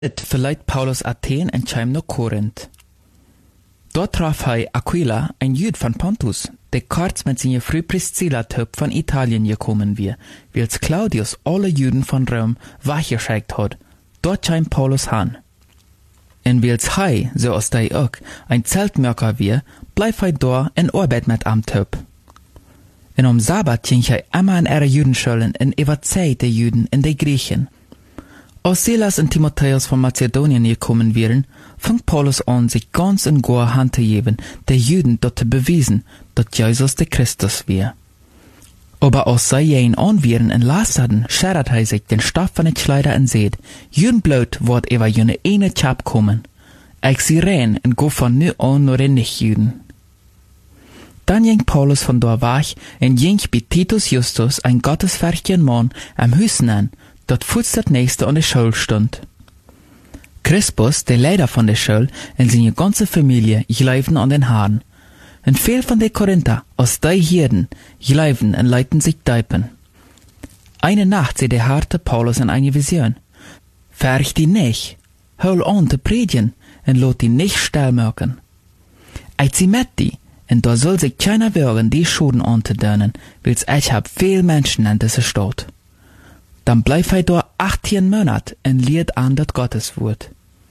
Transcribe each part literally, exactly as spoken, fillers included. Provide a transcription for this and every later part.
Het verleiht Paulus Athen en kwam naar Korinth. Dort traf hij Aquila, een Jude van Pontus, der kurz mit seiner Frau Priscilla Töp von Italien gekommen war, als Claudius alle Juden von Rom weggeschickt hat. Dort kam Paulus han. En als hij, zoals hij ook, ein Zeltmerker war, bleef hij daar en arbeit met am Töp. En om Sabbat ging hij immer in ihre Judenschulen en überzeugt de Juden en de Griechen. Als Silas und Timotheus von Mazedonien gekommen wären, fing Paulus an, sich ganz und gar Hand zu geben, der Juden dort zu beweisen, dass Jesus der Christus war. Aber als sie ihn an wären und las hatten, schert er sich den Stoff von den Kleider und seht, Juden Blut wird über jene eine Chap kommen. Ich sie rein und go von nu an nur den Nicht-Juden. Dann ging Paulus von dort weg und ging bei Titus Justus, ein gottesfürchtiger Mann, am Hüssen an, dat voets dat nächste an der Schule stund. Crispus, der Leiter von der Schule, und seine ganze Familie gleiften an den Haaren. Und viel von den Korinther, aus die Hirden, gleiften und leiten sich deipen. Eine Nacht sieht der harte Paulus in eine Vision. Färch die nicht, hol an zu predigen, und lot die nicht still merken. Ich zieh mit die, und da soll sich keiner wagen, die Schuden anzudönen, weil's ich hab viel Menschen in dieser Stadt. Dann bleif hij dort achttien Monate en leert an dat Gotteswort.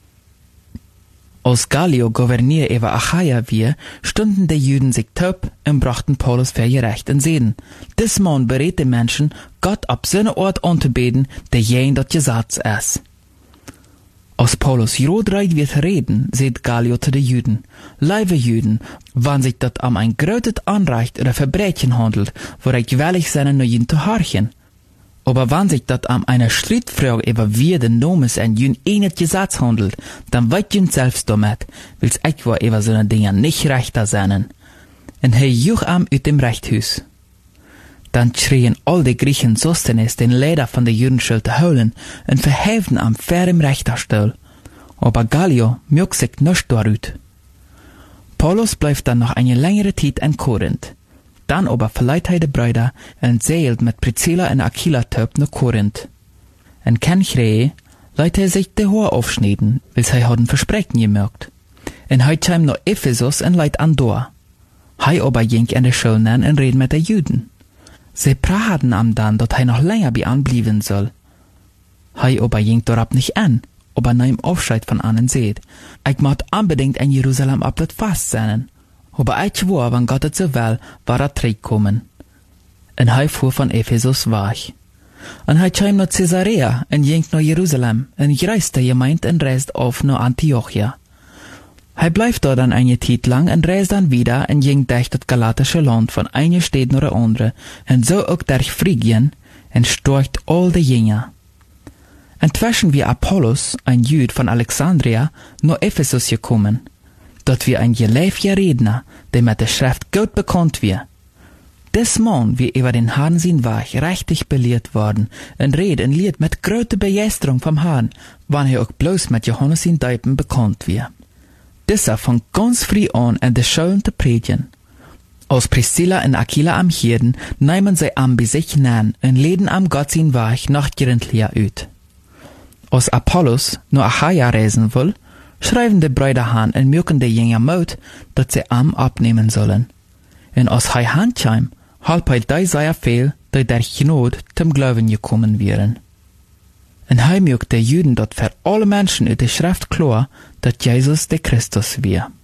Als Gallio Gouverneur über Achaia war, stunden die Juden sich töp und brachten Paulus für gerecht und sehen, dis Mann berät den Menschen, Gott ab seine Ort anzubeten, der jen dat Gesetz ist. Als Paulus jodreit wird reden, seht Gallio zu den Juden, liebe Juden, wann sich dat am ein grötet Anrecht oder Verbrechen handelt, wo ich gewährlich seine Neuen zu harchen. Aber wenn sich dat am einer Streitfrage über wie den Nomes en jün enet Gesetz handelt, dann weit jün selbst damit, wils ich war über so ne Dinge nicht rechter seinen. En he juch am ut dem Rechthus. Dann schrien all die Griechen Sostenes den Leder von der Judenschule zu holen und verheften am fair im Richterstuhl. Aber Gallio mög sich nicht darüt. Paulus bleibt dann noch eine längere Zeit in Korinth. Dann aber verleiht hij de Brüder und zeilt mit Priscilla und Aquila töp nach Korinth. En ken Chree leidt hij sich de Haar aufschneiden, wils hij hadden Versprechen gemerkt. En hij kam nach Ephesus und leidt an Dor. Hij aber ging in de Schule an und red mit de Juden. Sie praten am dann, dat hij noch länger bei anblieben soll. Hij aber ging dorab nicht an, aber nahm Aufscheid von anen seht. Ich moet unbedingt in Jerusalem ab dat Fast sein. Aber ich war, wenn Gott es so will, war er zurückgekommen. Und er fuhr von Ephesus weg. Und er kam nach Caesarea und ging nach Jerusalem und reiste gemeint und reist auf nach Antiochia. Er bleibt dort dann eine Zeit lang und reist dann wieder und ging durch das galatische Land von einer Stadt nach der andere und so auch durch Phrygien und storcht all die Jünger. Inzwischen wie Apollos, ein Jude von Alexandria, nach Ephesus gekommen. Dort wie ein geleefder Redner, der mit der Schrift gut bekannt war. Des Mann wie über den Herrn sein Weg richtig belehrt worden und red und lied mit großer Begeisterung vom Herrn, wann er auch bloß mit Johannes in Deipen bekannt war. Dieser fang ganz früh an, in der Schulen zu predigen. Als Priscilla und Aquila am Hirden, nehmen sie am bei sich nahen und leden am Gott sein Weg nach Gerintlia ut. Als Apollos nur Achaia reisen will, schreiben die Brüder an und mögen die Jünger Mut, dass sie am abnehmen sollen. Und als hij handkam, halb hij die sehr viel, die durch Not zum Glauben gekommen wären. Und hij mögt die Juden dort für alle Menschen in der Schrift klar, dass Jesus der Christus war.